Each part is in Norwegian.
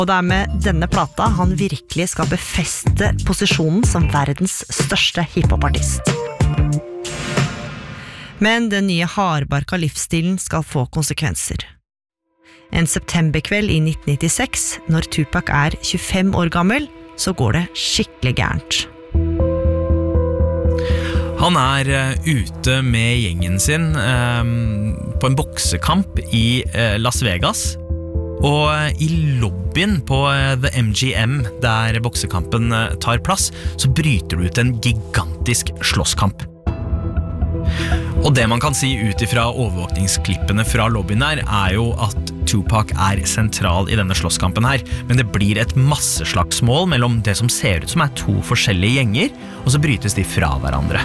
Og det med denne plata han virkelig skal befeste posisjonen som verdens største hiphopartist. Men den nye hardbarka livsstilen skal få konsekvenser. En septemberkveld i 1996, når Tupac 25 år gammel, så går det skikkelig gærent. Han ute med gjengen sin på en boksekamp i Las Vegas. Og i lobbyen på The MGM, der boksekampen tar plass, så bryter det ut en gigantisk slåsskamp. Og det man kan si ut ifra overvåkningsklippene fra lobbyen her, jo at Tupac sentral i denne slåsskampen her, men det blir et masseslagsmål mellom det som ser ut som to forskjellige gjenger, og så brytes de fra hverandre.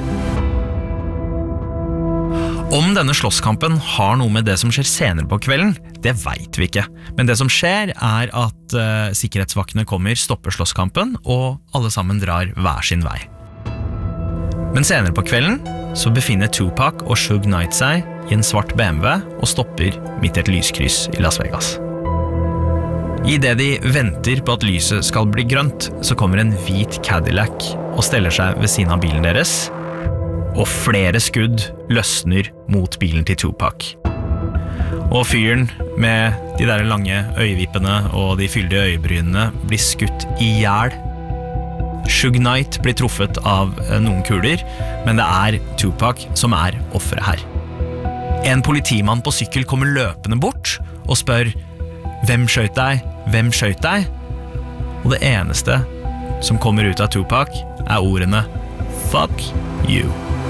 Om denne slåsskampen har noe med det som skjer senere på kvelden, det vet vi ikke. Men det som skjer at sikkerhetsvaktene kommer, stopper slåsskampen, og alle sammen drar hver sin vei. Men senere på kvelden så befinner Tupac og Suge Knight seg i en svart BMW og stopper midt i et lyskryss i Las Vegas. I det de venter på at lyset skal bli grønt, så kommer en hvit Cadillac og steller seg ved siden av bilen deres, og flere skudd løsner mot bilen til Tupac. Og fyren med de der lange øyevippene og de fyldige øyebrynene blir skutt ihjel. Suge Knight blir truffet av noen kuler, men det Tupac som offeret her. En politimann på sykkel kommer løpende bort og spør «Hvem skjøt deg? Hvem skjøt deg?» Og det eneste som kommer ut av Tupac ordene «Fuck you».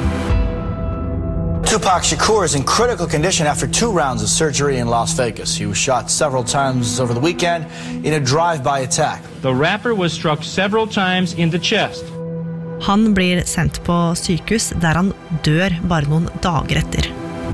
Tupac Shakur is in critical condition after 2 rounds of surgery in Las Vegas. He was shot several times over the weekend in a drive-by attack. The rapper was struck several times in the chest. Han blir sendt på sykehus der han dør bare noen dager etter.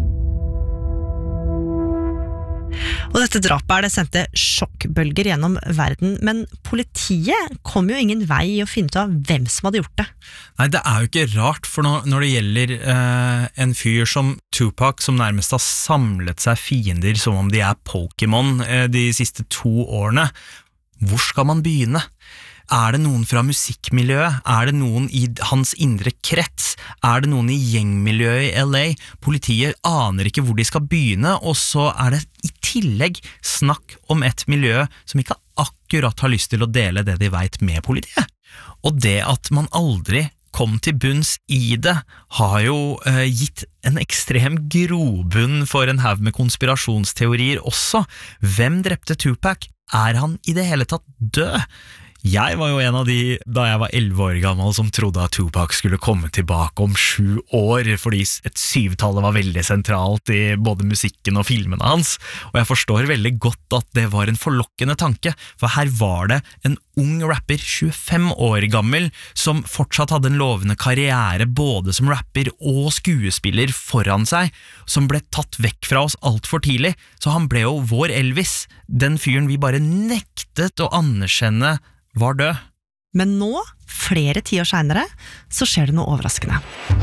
Og dette drapet det sendte sjokkbølger gjennom verden, men politiet kom jo ingen vei i å finne ut av hvem som hadde gjort det. Nei, det jo ikke rart, for når det gjelder en fyr som Tupac, som nærmest har samlet seg fiender som om de Pokémon de siste 2 årene, hvor skal man begynne? Det noen fra musikkmiljøet? Det noen i hans indre krets? Det noen i gjengmiljøet i LA? Politiet aner ikke hvor de skal begynne, og så det i tillegg snakk om et miljø som ikke akkurat har lyst til å dele det de vet med politiet. Og det at man aldri kom til bunns i det, har jo gitt en ekstrem grobunn for en haug med konspirasjonsteorier også. Hvem drepte Tupac? Han i det hele tatt død? Jeg var jo en av de, da jeg var 11 år gammel, som trodde at Tupac skulle komme tilbake om 7 år, fordi et 7-tallet var veldig sentralt i både musikken og filmene hans, og jeg forstår veldig godt at det var en forlokkende tanke, for her var det en ung rapper, 25 år gammel, som fortsatt hadde en lovende karriere både som rapper og skuespiller foran seg, som ble tatt vekk fra oss alt for tidlig, så han ble jo vår Elvis, den fyren vi bare nektet å anerkjenne var død. Men nå, flere tiår senere, så skjer det noe overraskende.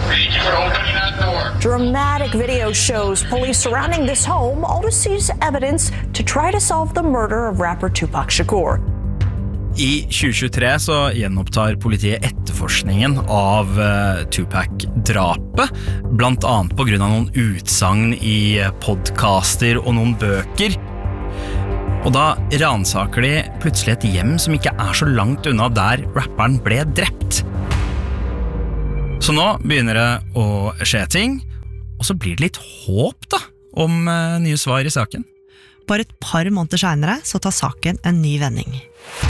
Dramatic video shows police surrounding this home, all to seize evidence to try to solve the murder of rapper Tupac Shakur. I 2023 så gjenopptar politiet etterforskningen av Tupac-drapet, blant annet på grunn av noen utsagn i podcaster og noen bøker. Og da ransaker de plutselig et hjem som ikke så langt unna der rapperen ble drept. Så nå begynner det å skje ting, og så blir det litt håp da, om nye svar i saken. Bare et par måneder senere så tar saken en ny vending.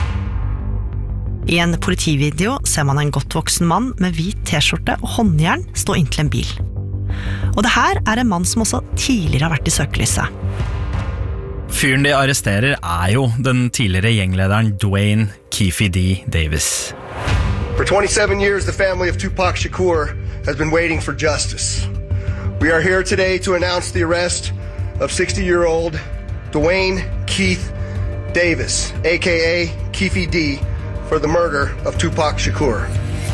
I en politivideo ser man en godt voksen mann med hvit t-skjorte og håndjern stå inntil en bil. Og det her en mann som også tidligere har vært i søkelyset. Fyren de arresterer jo den tidligere gjenglederen Dwayne Keefe D. Davis. For 27 years, the family of Tupac Shakur has been waiting for justice. We are here today to announce the arrest of 60-year-old Dwayne Keith Davis, a.k.a. Keefe D., for the murder of Tupac Shakur.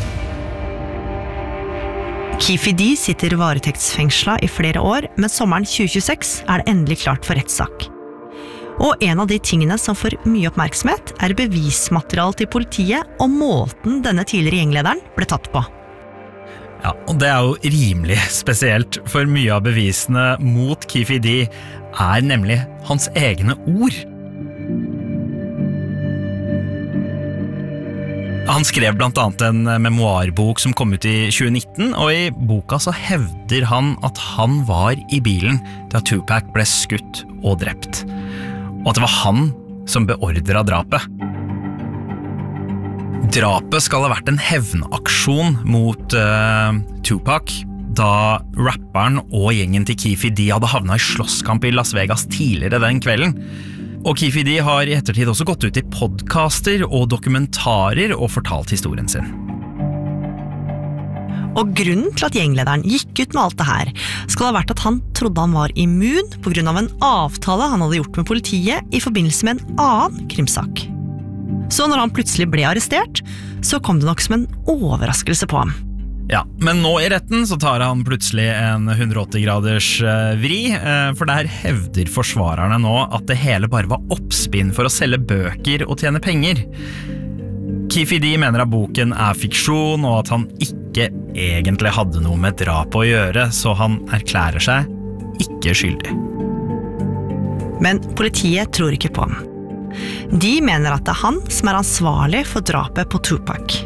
Keefe D. sitter varetektsfengslet i flere år, men sommeren 2026 det endelig klart for rettssak. Og en av de tingene som får mye oppmerksomhet bevismaterialet til politiet og måten denne tidligere gjenglederen ble tatt på. Ja, og det jo rimelig spesielt, for mye av bevisene mot Keffe D nemlig hans egne ord. Han skrev blant annet en memoarbok som kom ut i 2019, og i boka så hevder han at han var i bilen da Tupac ble skutt og drept, og at det var han som beordret drapet. Drapet skal ha vært en hevnaksjon mot Tupac, da rapperen og gjengen til Keffe D hadde havnet i slåsskamp i Las Vegas tidligere den kvelden. Og Keffe D har i ettertid også gått ut i podcaster og dokumentarer og fortalt historien sin. Og grunnen til at gjenglederen gikk ut med alt det her, skal ha vært at han trodde han var immun på grunn av en avtale han hadde gjort med politiet i forbindelse med en annen krimsak. Så når han plutselig ble arrestert, så kom det nok som en overraskelse på ham. Ja, men nå i retten så tar han plutselig en 180-graders vri, for der hevder forsvarerne nå at det hele bare var oppspinn for å selge bøker og tjene penger. Keffe D mener at boken fiksjon, og at han ikke egentlig hadde noe med drap å gjøre, så han erklærer seg ikke skyldig. Men politiet tror ikke på ham. De mener at det han som ansvarlig for drapet på Tupac.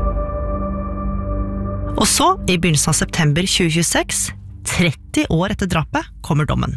Og så, i begynnelsen av september 2026, 30 år etter drapet, kommer dommen.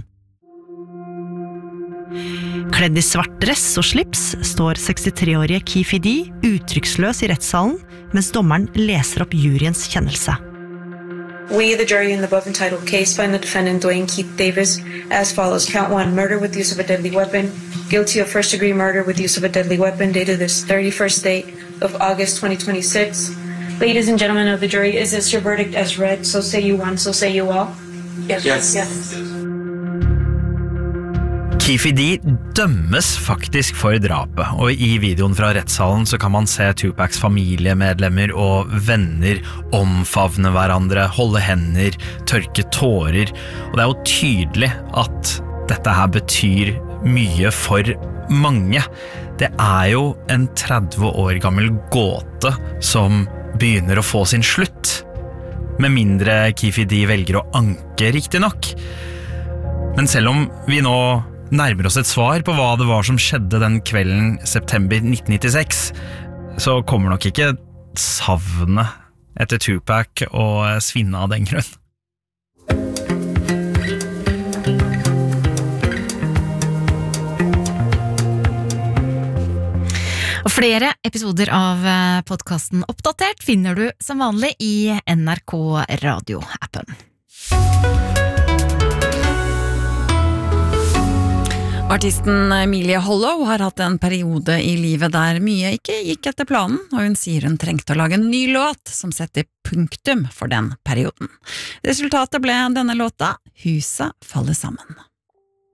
Kledd i svart dress og slips står 63-årige Keffe D uttrykksløs i rettssalen, mens dommeren leser opp juryens kjennelse. We, the jury in the above entitled case, find the defendant Dwayne Keith Davis as follows. Count 1, murder with use of a deadly weapon. Guilty of first-degree murder with use of a deadly weapon dated this 31st date of August 2026. Ladies and gentlemen of the jury, is this your verdict as read? So say you one, so say you all? Yes. Keffe D dømmes faktisk for drapet, og i videoen fra rettssalen så kan man se Tupacs familiemedlemmer og venner omfavne hverandre, holde hender, tørke tårer, og det jo tydelig at dette her betyr mye for mange. Det jo en 30 år gammel gåte som begynner å få sin slutt, med mindre Keffe D velger å anke riktig nok. Men selv om vi nå nærmer oss et svar på hva det var som skjedde den kvelden september 1996, så kommer nok ikke savnet etter Tupac å svinne av den grunn. Og flere episoder av podcasten Oppdatert finner du som vanlig i NRK Radio-appen. Artisten Emilie Hollow har hatt en periode i livet der mye ikke gikk etter planen, og hun sier hun trengte å lage en ny låt som setter punktum for den perioden. Resultatet ble denne låta, Huset faller sammen.